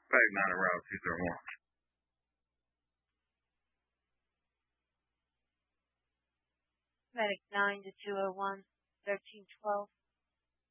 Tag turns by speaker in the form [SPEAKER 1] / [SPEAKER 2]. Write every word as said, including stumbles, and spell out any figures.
[SPEAKER 1] Bag nine around two zero one.
[SPEAKER 2] Medic nine to two oh one, thirteen twelve.